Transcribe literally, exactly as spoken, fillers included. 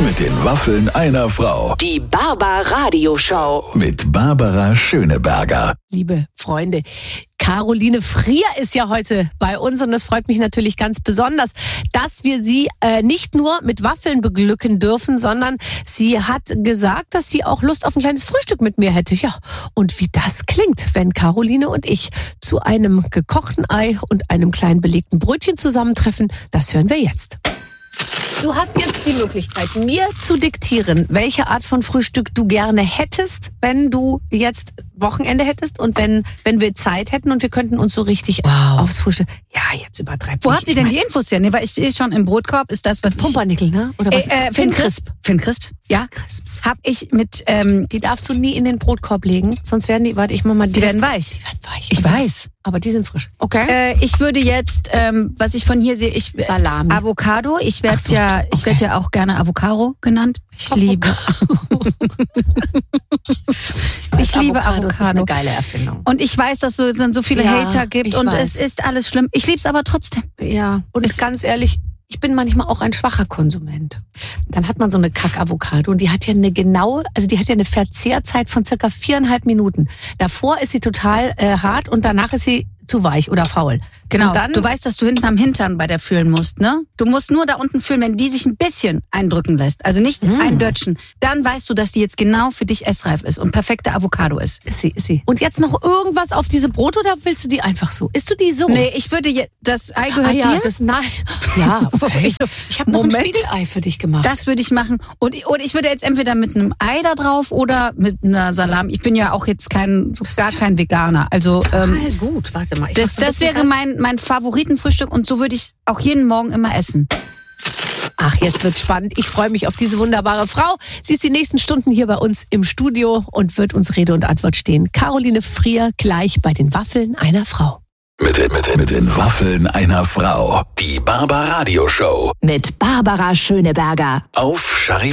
Mit den Waffeln einer Frau. Die Barbara-Radio-Show. Mit Barbara Schöneberger. Liebe Freunde, Caroline Frier ist ja heute bei uns und das freut mich natürlich ganz besonders, dass wir sie äh, nicht nur mit Waffeln beglücken dürfen, sondern sie hat gesagt, dass sie auch Lust auf ein kleines Frühstück mit mir hätte. Ja, und wie das klingt, wenn Caroline und ich zu einem gekochten Ei und einem kleinen belegten Brötchen zusammentreffen, das hören wir jetzt. Du hast jetzt die Möglichkeit, mir zu diktieren, welche Art von Frühstück du gerne hättest, wenn du jetzt Wochenende hättest und wenn wenn wir Zeit hätten und wir könnten uns so richtig wow. aufs Frühstück. Ja, jetzt übertreibt Wo nicht. habt ihr denn die Infos her? Nee, weil ich sehe schon im Brotkorb ist das, was Pumpernickel, ne? Oder was? Äh, äh, Finn Crisp. Finn Crisp. Ja. Crisps. Hab ich mit, ähm, Die darfst du nie in den Brotkorb legen, sonst werden die, warte, ich mach mal die. die werden weich. Die werden weich. Ich weiß. Aber die sind frisch. Okay. Äh, ich würde jetzt, ähm, was ich von hier sehe, ich Salami. Avocado. Ich werde Ach so, ja, ich okay. werde ja auch gerne Avocado genannt. Ich liebe. ich liebe Avocado. Das ist eine Avocado. geile Erfindung. Und ich weiß, dass es dann so viele Ja, Hater gibt ich und weiß. es ist alles schlimm. Ich liebe es aber trotzdem. Ja, und Ist- ganz ehrlich, ich bin manchmal auch ein schwacher Konsument. Dann hat man so eine Kack-Avocado und die hat ja eine genaue, also die hat ja eine Verzehrzeit von circa viereinhalb Minuten. Davor ist sie total äh, hart und danach ist sie zu weich oder faul. Genau. Und dann, du weißt, dass du hinten am Hintern bei der fühlen musst, ne? Du musst nur da unten fühlen, wenn die sich ein bisschen eindrücken lässt, also nicht Mm. eindötschen, dann weißt du, dass die jetzt genau für dich essreif ist und perfekte Avocado ist. ist sie, ist sie. Und jetzt noch irgendwas auf diese Brot oder willst du die einfach so? Isst du die so? Nee, ich würde jetzt, das Ei gehört ah, ja, dir. das nein. Ja, okay. Ich so, Ich habe noch ein Moment. Spiegelei für dich gemacht. Das würde ich machen. Und, und ich würde jetzt entweder mit einem Ei da drauf oder mit einer Salami. Ich bin ja auch jetzt kein, so gar kein Veganer. Also ähm, Total gut. Warte mal. Ich das, mach ein das bisschen wäre Salz. mein, mein Favoritenfrühstück und so würde ich auch jeden Morgen immer essen. Ach, jetzt wird's spannend. Ich freue mich auf diese wunderbare Frau. Sie ist die nächsten Stunden hier bei uns im Studio und wird uns Rede und Antwort stehen. Caroline Frier gleich bei den Waffeln einer Frau. Mit, den- mit, den- mit den Waffeln einer Frau. Die Barbara-Radio-Show. Mit Barbara Schöneberger. Auf Charivari.